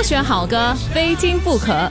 选好歌，非听不可。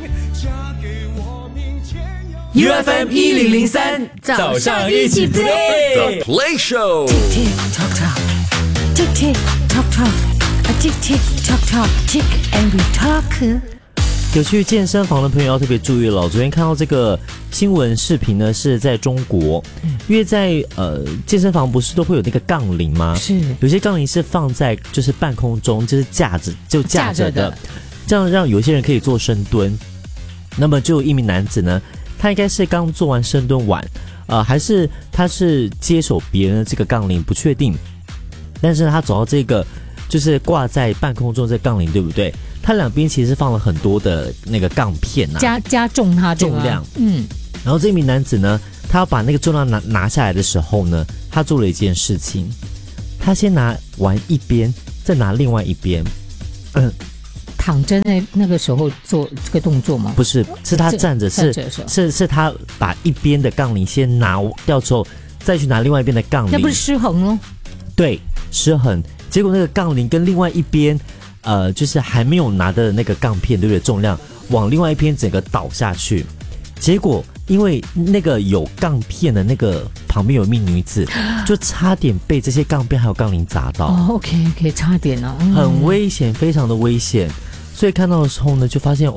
UFM 1003， 早上一起 play The Play Show。 Tick tock tock, tick tick tock tock, a tick tick tock tock, tick and we talk。 有去健身房的朋友要特别注意了，昨天看到这个新闻视频呢，是在中国，因为在健身房不是都会有那个杠铃吗？ 是， 有些杠铃是放在就是半空中，就是架着的，这样让有些人可以做深蹲。那么就有一名男子呢，他应该是刚做完深蹲完，还是他是接手别人的这个杠铃，不确定。但是他走到这个就是挂在半空中这杠铃，对不对？它两边其实放了很多的那个杠片啊， 加重它重量。然后这名男子呢，他要把那个重量拿下来的时候呢，他做了一件事情，他先拿完一边，再拿另外一边。 躺着那个时候做这个动作吗？ 不是，是他站着，是他把一边的杠铃先拿掉之后，再去拿另外一边的杠铃。 那不是失衡哦？对， 失衡。结果那个杠铃跟另外一边。就是还没有拿的那个杠片，对不对？重量往另外一边整个倒下去，结果因为那个有杠片的那个旁边有一名女子，就差点被这些杠片还有杠铃砸到。 OK， 差点哦， 很危险，非常的危险。所以看到的时候呢，就发现，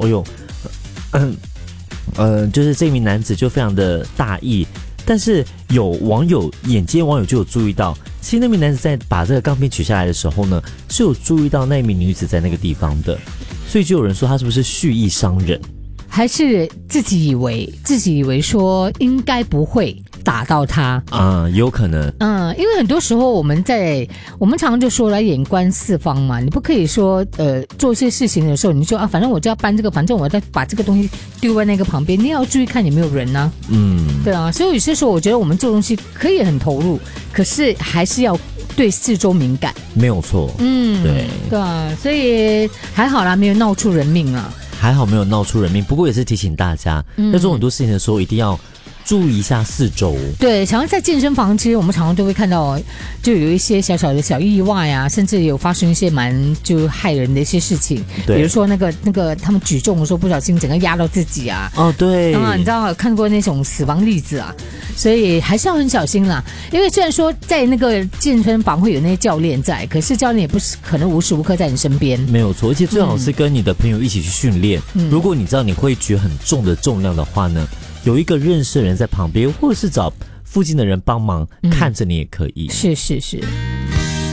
就是这名男子就非常的大意。但是眼尖网友就有注意到，其实那名男子在把这个杠片取下来的时候呢，是有注意到那名女子在那个地方的，所以就有人说他是不是蓄意伤人， 还是自己以为说应该不会打到他有可能。 因为很多时候我们常常就说来眼观四方嘛，你不可以说做一些事情的时候你说反正我就要搬这个，反正我要把这个东西丢在那个旁边，你也要注意看有没有人啊。对啊，所以有些时候我觉得我们做东西可以很投入，可是还是要对四周敏感。 没有错。对啊，所以还好啦，没有闹出人命啦。 还好没有闹出人命，不过也是提醒大家，在做很多事情的时候一定要注意一下四周。对， 常常在健身房，其实我们常常都会看到，就有一些小小的小意外啊，甚至有发生一些就害人的一些事情。比如说那个他们举重的时候不小心整个压到自己啊。 对。 你知道有看过那种死亡例子啊，所以还是要很小心啦。因为虽然说在那个健身房会有那些教练在，可是教练也不是可能无时无刻在你身边。 没有错，而且最好是跟你的朋友一起去训练。如果你知道你会举很重的重量的话呢，有一个认识的人在旁边，或者是找附近的人帮忙看着你也可以。 是。